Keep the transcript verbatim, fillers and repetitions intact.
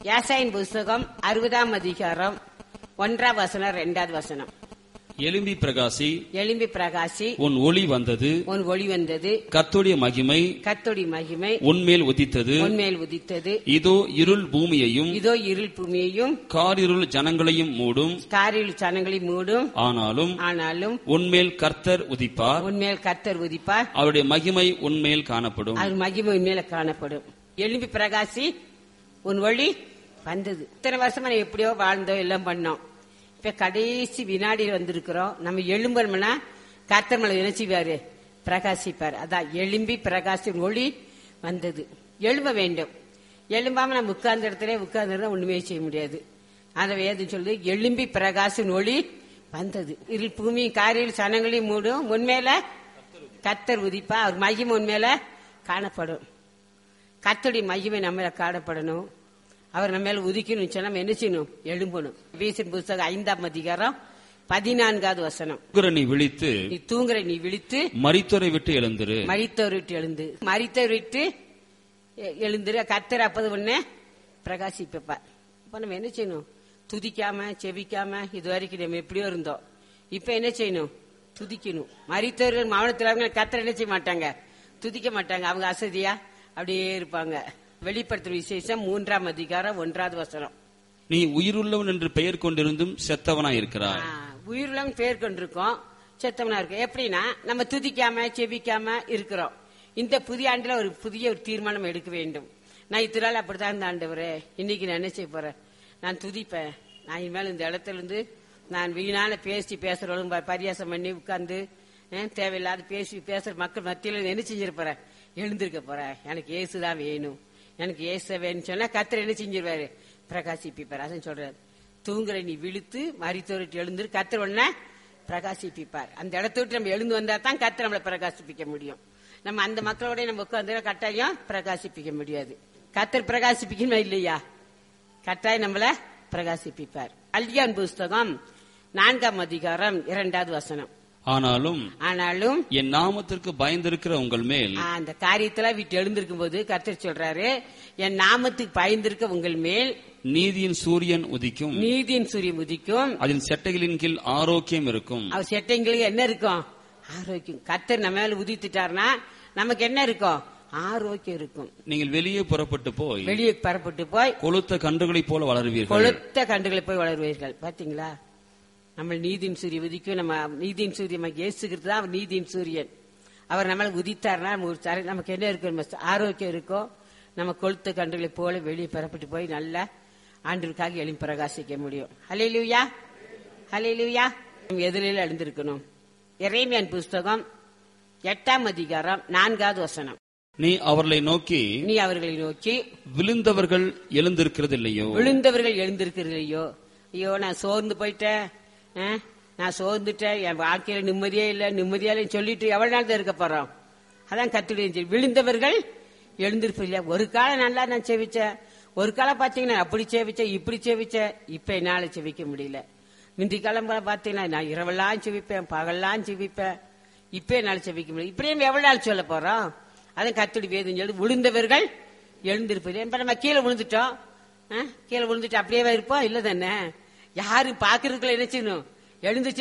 ஏசாயின் புஸ்தகம் அறுபதாம் அதிகாரம் ஒன்றாம் வசனம் இரண்டாவது வசனம். எழும்பி பிரகாசி, எழும்பி பிரகாசி, உன் ஒளி வந்தது, உன் ஒளி வந்தது, கர்த்தருடைய மகிமை கர்த்தருடைய மகிமை உன்மேல் உதித்தது, உன்மேல் உதித்தது. இதோ இருள் பூமியையும் இதோ இருள் பூமியையும் காரிருள் ஜனங்களையும் மூடும், காரில் ஜனங்களை மூடும். ஆனாலும் ஆனாலும் உன்மேல் கர்த்தர் உதிப்பார், உன்மேல் கர்த்தர் உதிப்பார், அவருடைய மகிமை உன்மேல் காணப்படும். அது மகிமை உன்மேல காணப்படும். எழும்பி பிரகாசி, உன் ஒளி வந்தது. இத்தனை வருஷமா நம்ம எப்படியோ வாழ்ந்தோம், எல்லாம் பண்ணோம். இப்ப கடைசி வினாடியில் வந்திருக்கிறோம். நம்ம எழும்பணும்னா கர்த்தர் மேல நினைச்சுவாரு, பிரகாசிப்பார். அதான் எழும்பி பிரகாசி, ஒளி வந்தது. எழும்ப வேண்டும். எழும்பாம நம்ம உட்கார்ந்த இடத்துல உட்கார்ந்து ஒண்ணுமே செய்ய முடியாது. அதை வேதம் சொல்லுது, எழும்பி பிரகாசின் ஒளி வந்தது. இருள் பூமி காரில் சனங்களையும் மூடும், உண்மையில கர்த்தர் உதிப்பா, அவர் மகிமை உண்மையில காணப்படும். கர்த்தருடைய மகிமை நம்ம காணப்படணும். அவர் நம்ம மேல உதிக்கணும் சொன்னா நம்ம என்ன செய்யணும்? எழும்பணும். எபேசியர் புஸ்தகம் ஐந்தாம் அதிகாரம் பதினான்காவது வசனம். நீ விழித்து, நீ தூங்குற நீ விழித்து மரித்தோரை விட்டு எழுந்திரு, மரித்தோரை விட்டு எழுந்து, மரித்தோரை விட்டு எழுந்துரு. கர்த்தர் அப்பது ஒண்ணு பிரகாசிப்பார். இப்ப நம்ம என்ன செய்யணும்? துதிக்காம செபிக்காம இது வரைக்கும் நம்ம எப்படியோ இருந்தோம். இப்ப என்ன செய்யணும்? துதிக்கணும். மரித்தோர்கள் மௌனத்தில் கர்த்தர் என்ன செய்ய மாட்டாங்க? துதிக்க மாட்டாங்க. அவங்க அசதியா அப்படியே இருப்பாங்க. வெளிப்படுத்தும் விசேஷம் மூன்றாம் அதிகாரம் ஒன்றாவது வசனம். நீ உயிருள்ளவன் என்று பெயர் கொண்டிருந்தும் செத்தவனா இருக்கிறாய். உயிருள்ளவன் பெயர் கொண்டிருக்கோம், செத்தவனா இருக்கும். எப்படின்னா நம்ம துதிக்காம செபிக்காம இருக்கிறோம். இந்த புதிய ஆண்டுல ஒரு புதிய ஒரு தீர்மானம் எடுக்க வேண்டும். நான் இத்தனை நாள் அப்படித்தான் இருந்த ஆண்டவரே, இன்னைக்கு நான் என்ன செய்ய போறேன்? நான் துதிப்பேன். நான் இனிமேல் இந்த இடத்துல இருந்து நான் வீணான பேசி பேசுறவளும் பரியாசம் பண்ணி உட்கார்ந்து தேவையில்லாத பேசி பேசுற மக்கள் மத்தியில என்ன செஞ்சிருப்பேன்? எழுந்திருக்க போறேன். எனக்கு ஏசுதான் வேணும், எனக்கு ஏச வேணும்னு சொன்னா கர்த்தர் என்ன செஞ்சிருவாரு? பிரகாசிப்பார். அதான் சொல்றாரு, தூங்குற நீ விழுத்து மரித்தோரிட்டு எழுந்து கர்த்தர் உடனே பிரகாசிப்பார். அந்த இடத்த விட்டு நம்ம எழுந்து வந்தா தான் கர்த்தர் நம்மளை பிரகாசிப்பிக்க முடியும். நம்ம அந்த மக்களோட நம்ம உட்காந்து கட்டாயம் பிரகாசிப்பிக்க முடியாது. கர்த்தர் பிரகாசிப்பிக்கணும் இல்லையா? கட்டாயம் நம்மள பிரகாசிப்பார். அல்கியான் புஸ்தகம் நான்காம் அதிகாரம் இரண்டாவது வசனம். ஆனாலும் ஆனாலும் என் நாமத்திற்கு பயந்திருக்கிற உங்கள் மேல், அந்த காரியத்துல விட்டு எழுந்திருக்கும் போது கர்த்தர் சொல்றாரு, என் நாமத்துக்கு பயந்திருக்க உங்கள் மேல் நீதியின் சூரியன் உதிக்கும், நீதியின் சூரியன் உதிக்கும், அதன் செட்டைகளின் கீழ் ஆரோக்கியம் இருக்கும். அவர் செட்டைங்களுக்கு என்ன இருக்கும்? ஆரோக்கியம். கர்த்தர் நம்ம மேல உதித்துட்டார்னா நமக்கு என்ன இருக்கும்? ஆரோக்கியம் இருக்கும். நீங்கள் வெளியே புறப்பட்டு போய் வெளியே புறப்பட்டு போய் கொளுத்த கன்றுகளை போல வளருவீர்கள், கொளுத்த கன்றுகளை போய் வளருவீர்கள். பாத்தீங்களா? நம்ம நீதியின் சூரியன் உதிக்கும். நம்ம நீதியின் சூரியன் இயேசுகிறது தான் அவர் நீதியின் சூரியன். அவர் நம்மள உதித்தார்னா நமக்கு என்ன இருக்கும்? ஆரோக்கியம் இருக்கும். நம்ம கொளுத்த கன்றுகளை போல வெளியே புறப்பட்டு போய் நல்ல ஆண்டுக்காக எழும்பி பிரகாசிக்க முடியும். ஹல்லேலூயா, ஹல்லேலூயா. எதிரில் எழுந்திருக்கணும். எரேமியாவின் புஸ்தகம் எட்டாம் அதிகாரம் நான்காவது வசனம். நீ அவர்களை நோக்கி நீ அவர்களை நோக்கி விழுந்தவர்கள் எழுந்திருக்கிறது இல்லையோ, விழுந்தவர்கள் எழுந்திருக்கிறது இல்லையோ. ஐயோ நான் சோர்ந்து போயிட்டேன், நான் சோர்ந்துட்டேன், என் வாழ்க்கையில நிம்மதியே இல்ல நிம்மதியா இல்லைன்னு சொல்லிட்டு எவ்வளவு நாள் தான் இருக்க போறோம்? அதான் கத்துடைய விழுந்தவர்கள் எழுந்திருப்பது இல்லையா. ஒரு காலம் நல்லா நான் செவிச்சேன், ஒரு காலம் பாத்தீங்கன்னா அப்படி செவிச்சேன் இப்படி செவிச்சேன், இப்ப என்னால செவிக்க முடியல. முந்தி காலம் பாத்தீங்கன்னா நான் இரவெல்லாம் செவிப்பேன், பகல்லாம் செவிப்பேன், இப்ப என்னால செவிக்க முடியல. இப்படியே எவ்வளவு நாள் சொல்ல போறோம்? அதான் கத்துடைய வேதம் சொல்லி விழுந்தவர்கள் எழுந்திருப்பது. இப்ப நம்ம கீழே விழுந்துட்டோம், கீழே விழுந்துட்டு அப்படியே இருப்போம் இல்ல தானே? யாரும் பாக்குறதுக்குள்ள என்ன செய்யணும்? எழுந்துச்சு